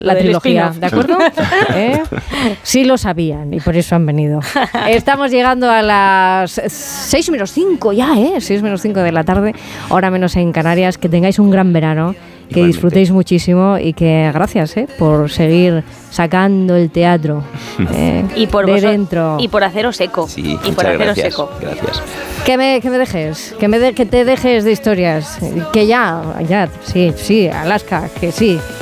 la trilogía, ¿de acuerdo? Sí lo sabían y por eso han venido. Estamos llegando a las 6 menos 5 ya, 6 menos 5 de la tarde, hora menos en Canarias. Que tengáis un gran verano, que igualmente disfrutéis muchísimo y que gracias por seguir sacando el teatro y por de dentro. Y por haceros eco. Sí, y por haceros gracias, eco. Gracias. Que me dejes, que te dejes de historias. Que ya, sí, Alaska, que sí.